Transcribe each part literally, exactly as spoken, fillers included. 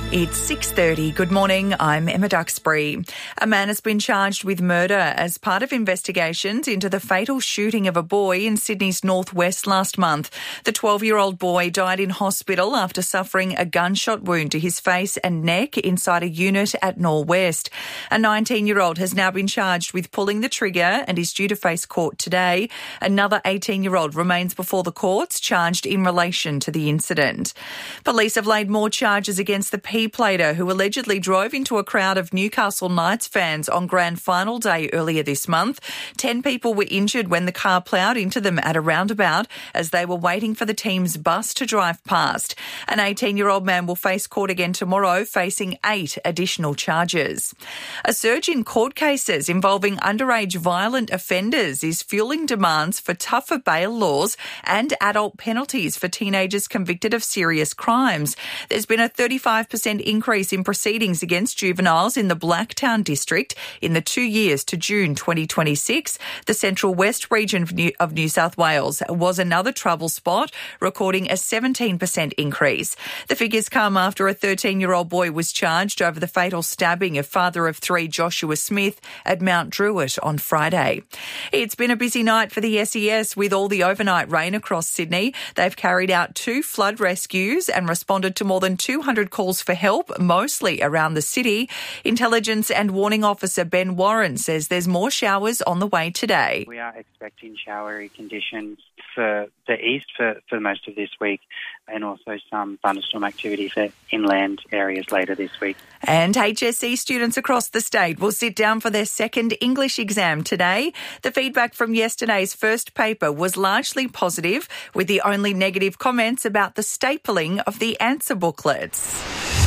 It's six thirty. Good morning. I'm Emma Duxbury. A man has been charged with murder as part of investigations into the fatal shooting of a boy in Sydney's northwest last month. The twelve-year-old boy died in hospital after suffering a gunshot wound to his face and neck inside a unit at Norwest. A nineteen-year-old has now been charged with pulling the trigger and is due to face court today. Another eighteen-year-old remains before the courts, charged in relation to the incident. Police have laid more charges against the P-plater who allegedly drove into a crowd of Newcastle Knights fans on grand final day earlier this month. Ten people were injured when the car ploughed into them at a roundabout as they were waiting for the team's bus to drive past. An eighteen-year-old man will face court again tomorrow, facing eight additional charges. A surge in court cases involving underage violent offenders is fueling demands for tougher bail laws and adult penalties for teenagers convicted of serious crimes. There's been a thirty-five percent increase in proceedings against juveniles in the Blacktown district in the two years to June twenty twenty-six. The Central West region of New, of New South Wales was another trouble spot, recording a seventeen percent increase. The figures come after a thirteen-year-old boy was charged over the fatal stabbing of father of three Joshua Smith at Mount Druitt on Friday. It's been a busy night for the S E S with all the overnight rain across Sydney. They've carried out two flood rescues and responded to more than two hundred calls for help, mostly around the city. Intelligence and Warning Officer Ben Warren says there's more showers on the way today. We are expecting showery conditions for the east for, for most of this week, and also some thunderstorm activity for inland areas later this week. And H S C students across the state will sit down for their second English exam today. The feedback from yesterday's first paper was largely positive, with the only negative comments about the stapling of the answer booklets.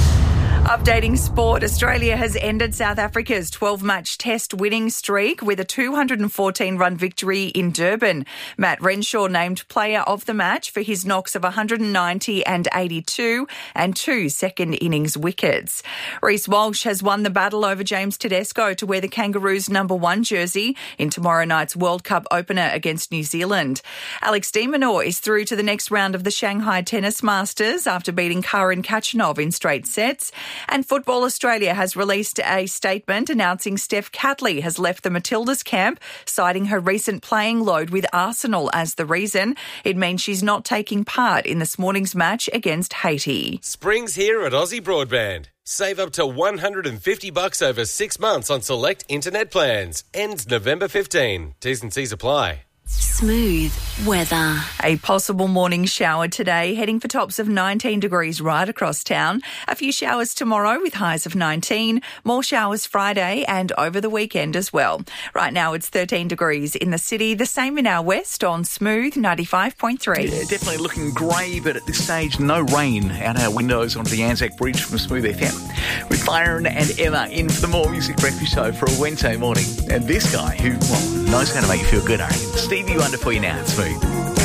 Updating sport, Australia has ended South Africa's twelve-match test winning streak with a two hundred fourteen run victory in Durban. Matt Renshaw named player of the match for his knocks of one hundred ninety and eighty-two and two second innings wickets. Reece Walsh has won the battle over James Tedesco to wear the Kangaroos' number one jersey in tomorrow night's World Cup opener against New Zealand. Alex de Minaur is through to the next round of the Shanghai Tennis Masters after beating Karen Khachanov in straight sets. And Football Australia has released a statement announcing Steph Catley has left the Matildas camp, citing her recent playing load with Arsenal as the reason. It means she's not taking part in this morning's match against Haiti. Spring's here at Aussie Broadband. Save up to one hundred fifty bucks over six months on select internet plans. Ends November fifteenth. T's and C's apply. Smooth weather. A possible morning shower today, heading for tops of nineteen degrees right across town. A few showers tomorrow with highs of nineteen. More showers Friday and over the weekend as well. Right now it's thirteen degrees in the city, the same in our west on Smooth ninety-five point three. Yeah, definitely looking grey, but at this stage, no rain out our windows onto the Anzac Bridge from Smooth F M. With Byron and Emma in for the More Music Breakfast Show for a Wednesday morning. And this guy who, well, knows how to make you feel good, I reckon. Stevie Wonder for you now at Smooth.